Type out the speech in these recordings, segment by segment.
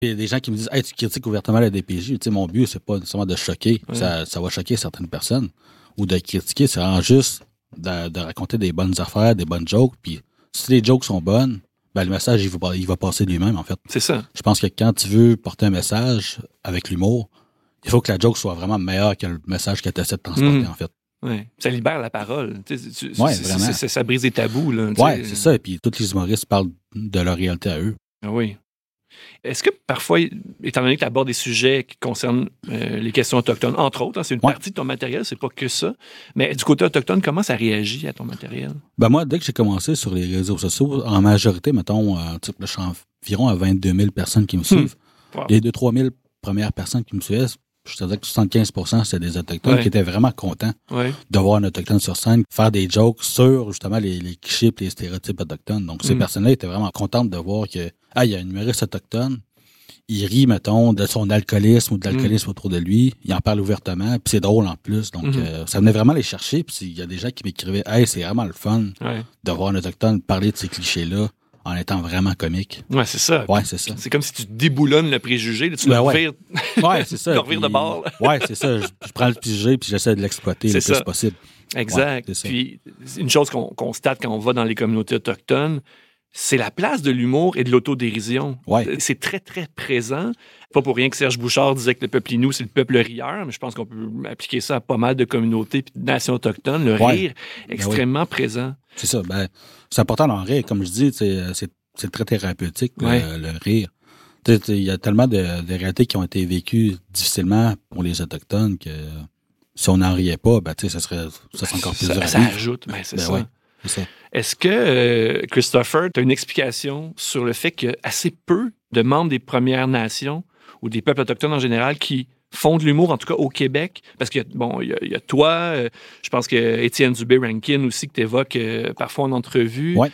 Il y a des gens qui me disent « Hey, tu critiques ouvertement la DPJ. » Tu sais, mon but, c'est pas nécessairement de choquer. Ouais. Ça va choquer certaines personnes. Ou de critiquer, c'est vraiment juste de raconter des bonnes affaires, des bonnes jokes. Puis si les jokes sont bonnes, ben le message, il va passer lui-même, en fait. C'est ça. Je pense que quand tu veux porter un message avec l'humour, il faut que la joke soit vraiment meilleure que le message que tu essaies de transporter, en fait. Oui. Ça libère la parole. Oui, vraiment. Ça brise des tabous. Oui, c'est ça. Et puis, tous les humoristes parlent de leur réalité à eux. Oui. Est-ce que parfois, étant donné que tu abordes des sujets qui concernent les questions autochtones, entre autres, c'est une partie de ton matériel, c'est pas que ça, mais du côté autochtone, comment ça réagit à ton matériel? Ben moi, dès que j'ai commencé sur les réseaux sociaux, en majorité, mettons, je suis environ à 22 000 personnes qui me suivent. Wow. Les 2-3 000 premières personnes qui me suivaient, je te dirais que 75% c'était des Autochtones qui étaient vraiment contents de voir un Autochtone sur scène faire des jokes sur justement les clichés et les stéréotypes autochtones. Donc, ces personnes-là étaient vraiment contentes de voir que il y a un humoriste autochtone, il rit, mettons, de son alcoolisme ou de l'alcoolisme autour de lui, il en parle ouvertement, puis c'est drôle en plus. Donc, ça venait vraiment les chercher. Puis il y a des gens qui m'écrivaient « Hey, c'est vraiment le fun de voir un Autochtone parler de ces clichés-là. » En étant vraiment comique. Ouais, c'est ça. Ouais, c'est ça. C'est comme si tu déboulonnes le préjugé, là, tu le revires. Ouais, c'est ça. Tu le revires de bord. Ouais, c'est ça. Je prends le préjugé puis j'essaie de l'exploiter le plus possible. Exact. Ouais, puis, une chose qu'on constate quand on va dans les communautés autochtones, c'est la place de l'humour et de l'autodérision. Ouais. C'est très, très présent. Pas pour rien que Serge Bouchard disait que le peuple Innu, c'est le peuple rieur, mais je pense qu'on peut appliquer ça à pas mal de communautés et de nations autochtones. Le rire est extrêmement présent. C'est ça. Ben, c'est important d'en rire. Comme je dis, c'est très thérapeutique, le rire. Il y a tellement de réalités qui ont été vécues difficilement pour les Autochtones que si on n'en riait pas, ben, ça serait encore plus dur. Ça ajoute, c'est ça. Ouais, c'est ça. Est-ce que, Christopher, tu as une explication sur le fait qu'il y a assez peu de membres des Premières Nations ou des peuples autochtones en général qui font de l'humour, en tout cas au Québec? Parce qu'il y a toi, je pense que Étienne Dubé-Rankin aussi que tu évoques parfois en entrevue. Ouais.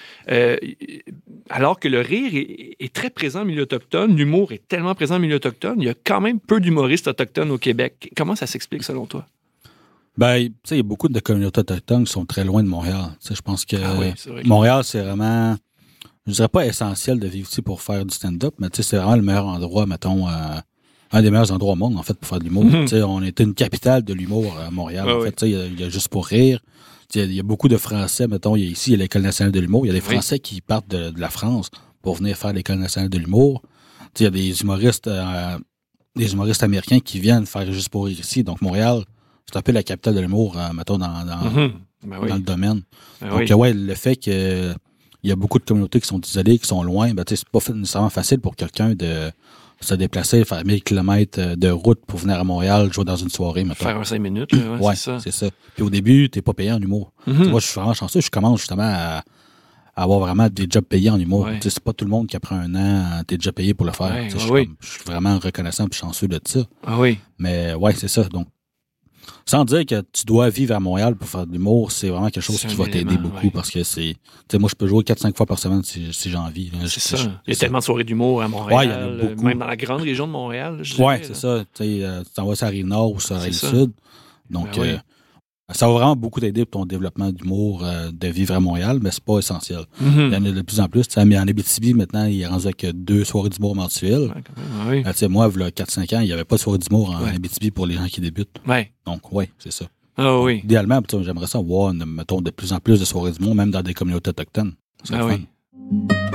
Alors que le rire est très présent au milieu autochtone, l'humour est tellement présent au milieu autochtone, il y a quand même peu d'humoristes autochtones au Québec. Comment ça s'explique selon toi? Ben, tu sais, il y a beaucoup de communautés autochtones qui sont très loin de Montréal. Tu sais, je pense que Montréal, c'est vraiment, je dirais pas essentiel de vivre ici pour faire du stand-up, mais tu sais, c'est vraiment le meilleur endroit, mettons, un des meilleurs endroits au monde, en fait, pour faire de l'humour. Tu sais, on est une capitale de l'humour à Montréal. En fait, tu sais, il y a juste pour rire. Il y a beaucoup de Français, mettons, il y a l'École nationale de l'humour. Il y a des Français qui partent de la France pour venir faire l'École nationale de l'humour. Tu sais, il y a des humoristes américains qui viennent faire juste pour rire ici. Donc, Montréal, c'est un peu la capitale de l'humour, mettons, dans le domaine. Donc, le fait que il y a beaucoup de communautés qui sont isolées, qui sont loin, ben, c'est pas nécessairement facile pour quelqu'un de se déplacer, faire 1000 km de route pour venir à Montréal, jouer dans une soirée, mettons. Faire un 5 minutes, c'est ça. Puis au début, t'es pas payé en humour. Moi, je suis vraiment chanceux, je commence justement à avoir vraiment des jobs payés en humour. C'est pas tout le monde qui après un an, t'es déjà payé pour le faire. Je suis vraiment reconnaissant et chanceux de ça. Mais c'est ça. Donc, sans dire que tu dois vivre à Montréal pour faire de l'humour, c'est vraiment quelque chose qui va t'aider beaucoup parce que c'est... Tu sais, moi, je peux jouer 4-5 fois par semaine si j'ai envie. C'est ça. Il y a tellement de soirées d'humour à Montréal. Il y en a beaucoup. Même dans la grande région de Montréal. C'est ça. Tu sais, tu t'en vas sur la Rive-Nord ou sur la Rive-Sud. Donc, ça va vraiment beaucoup t'aider pour ton développement d'humour, de vivre à Montréal, mais c'est pas essentiel. Il y en a de plus en plus. Mais en Abitibi, maintenant, il est rendu avec 2 soirées d'humour mensuelles. Tu sais, moi, il y a 4-5 ans, il n'y avait pas de soirée d'humour en Abitibi pour les gens qui débutent. Donc, c'est ça. Idéalement, j'aimerais ça voir, mettons, de plus en plus de soirées d'humour, même dans des communautés autochtones. C'est fun.